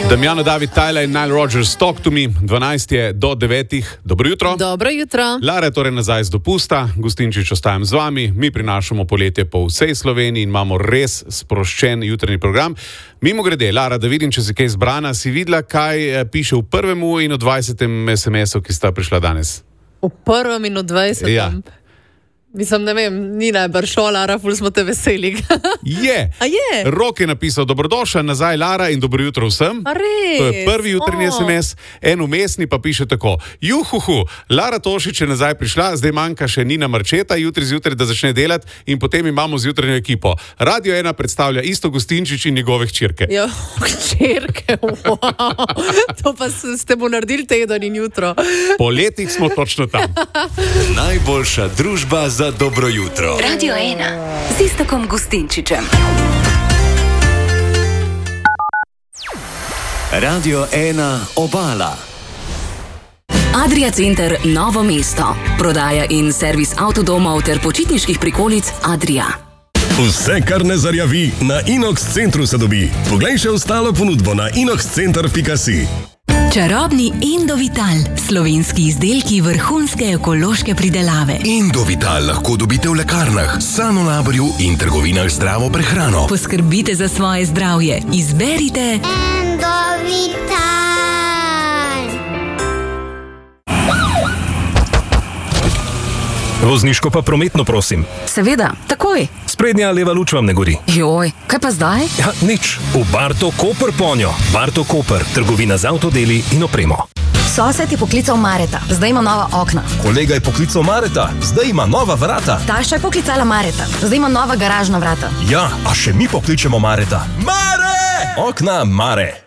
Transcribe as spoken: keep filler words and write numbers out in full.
Damjano, David, Tyler in Nile Rodgers, Talk to Me, dvanajst je do devetih. Dobro jutro. Dobro jutro. Lara je torej nazaj z dopusta, Gustinčič ostajam z vami, mi prinašamo poletje po vsej Sloveniji in imamo res sproščen jutranji program. Mimo grede, Lara, da vidim, če si kaj zbrana, si videla, kaj piše v prvemu in v dvajsetem es em esu, ki sta prišla danes? V prvem in v dvajsetem? Ja. Mislim, ne vem, ni najbrž šlo, Lara, ful smo te veseli. Je. A je? Rok je napisal, dobrodošla nazaj, Lara, in dobro jutro vsem. A res? To je prvi jutrni es em es, en umestni pa piše tako. Juhuhu, Lara Tošič je nazaj prišla, zdaj manjka še Nina Marčeta, jutri zjutraj, da začne delati in potem imamo zjutranjo ekipo. Radio ena predstavlja Isto Gustinčič in njegove hčerke. Ja, hčerke, wow. To pa ste mu naredili teden in jutro. Po letih smo točno tam. Najboljša družba za dobro jutro. Radio ena z Istokom Gustinčičem. Radio ena Obala. Adria Center Novo mesto. Prodaja in servis avtodomov ter počitniških prikolic Adria. Vse, kar ne zarjavi, na Inox Centru se dobi. Poglej še ostalo ponudbo na inox center pika si. Čarobni Endovital, slovenski izdelki vrhunske ekološke pridelave. Endovital lahko dobite v lekarnah, Sanolaborju in trgovinah z zdravo prehrano. Poskrbite za svoje zdravje. Izberite Endovital. Vozniško pa prometno, prosim. Seveda, takoj. Sprednja leva luč vam ne gori. Joj, kaj pa zdaj? Ja, nič. V Barto Koper ponjo. Barto Koper, trgovina z avtodeli in opremo. Sosed je poklical Mareta, zdaj ima nova okna. Kolega je poklical Mareta, zdaj ima nova vrata. Tašča je poklicala Mareta, zdaj ima nova garažna vrata. Ja, a še mi pokličemo Mareta. Mare! Okna Mare.